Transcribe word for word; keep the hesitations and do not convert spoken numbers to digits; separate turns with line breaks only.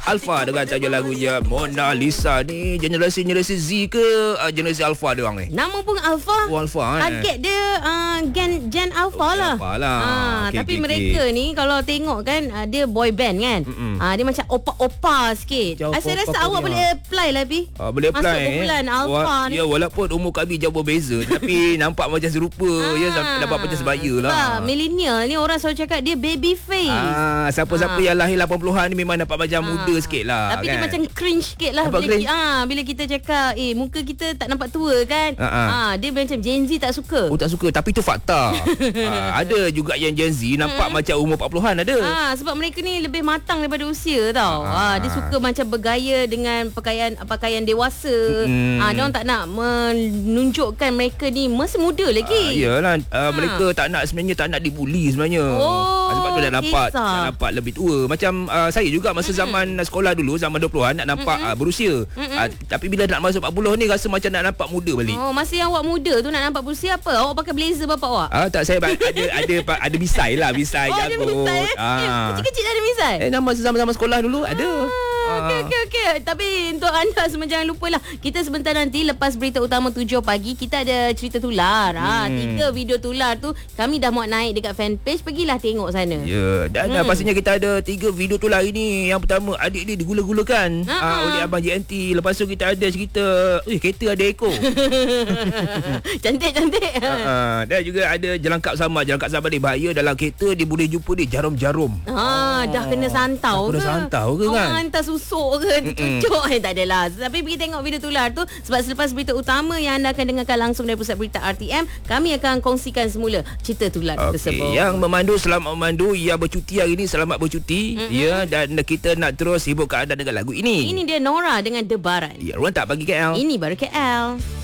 Alpha dengan tajuk lagunya Mona Lisa. Ni generasi-generasi Z ke uh, generasi Alpha dia orang ni?
Nama pun Alpha.
Oh, Alpha eh.
Target dia uh, Gen Gen Alpha lah.
Alpha lah.
Ha,
okay,
tapi
okay,
mereka
okay.
ni kalau tengok kan uh, dia boy band kan. Uh, dia macam opa-opa sikit.
Jauh
Uh, saya
opa,
rasa
opa,
awak
opa.
boleh apply lah Bi.
Uh, boleh apply.
Masuk kumpulan
eh.
Alpha
Wah,
ni.
ya, walaupun umur kami jauh berbeza tapi nampak macam serupa.
Ah,
Ya, dapat macam sebaya lah.
Sebab millennial ni orang selalu cakap dia baby face.
Ah, siapa-siapa
Ah.
yang lahir lapan puluhan ni memang nampak macam
Ah.
muda sikit lah.
Tapi
kan?
dia macam cringe sikit lah
Nampak
bila,
cringe?
ki, ah, bila kita cakap eh muka kita tak nampak tua kan.
Ah, ah.
Ah, dia macam Gen Z tak suka.
Oh, tak suka. Tapi tu fakta. ah, ada juga yang Gen Z nampak
Hmm.
macam umur empat puluhan ada.
Ah, sebab mereka ni lebih matang daripada usia tau. Ah. Ah, dia suka macam bergaya dengan pakaian pakaian dewasa.
Hmm.
Ah, dia orang tak nak menunjukkan mereka ni masih muda
Ah,
lagi.
yalah, uh,
Ha.
mereka tak nak sebenarnya tak nak dibuli sebenarnya.
Oh,
Ah, sebab tu dah nampak
kisah.
dah nampak lebih tua. Macam uh, saya juga masa Mm-mm. zaman sekolah dulu zaman dua puluhan nak nampak uh, berusia. Uh, tapi bila nak masuk empat puluh ni rasa macam nak nampak muda balik.
Oh, masa yang awak muda tu nak nampak berusia apa? Awak pakai blazer bapak awak?
Ah, tak, saya ada ada ada misai lah, misai
Oh, ada
jagut.
misai eh?
Ah.
Eh, kecil-kecil dah ada misai?
Eh, nama zaman-zaman sekolah dulu ada.
Ah, Okey, okey, okey. Tapi untuk anda semua jangan lupalah. Kita sebentar nanti lepas berita utama tujuh pagi, kita ada cerita tular. Hmm. Ha, tiga video tular tu kami dah muat naik dekat fanpage. Pergilah tengok sana.
Ya, dan hmm. pastinya kita ada tiga video tular ini. Yang pertama, adik dia digula-gulakan
Ha-ha.
ah, oleh abang J N T. Lepas tu kita ada cerita, eh, kereta ada ekor.
Cantik, cantik.
Uh, dan juga ada jelangkap sama. Jelangkap sama dia bahaya dalam kereta. Dia boleh jumpa dia jarum-jarum.
Ha, dah kena santau
dah
ke?
kena santau ke kan?
Orang hantar susuk ke? Cucuk? Eh, tak adalah. Tapi pergi tengok video tular tu. Sebab selepas berita utama yang anda akan dengarkan langsung dari Pusat Berita R T M, kami akan kongsikan semula cerita tular
Okay.
tersebut.
Yang memandu selamat memandu. Yang bercuti hari ini selamat bercuti. Mm-hmm. Ya, dan kita nak terus hiburkan anda dengan lagu ini.
Ini dia Nora dengan Debaran.
Ya, ruang tak bagi K L.
Ini baru K L.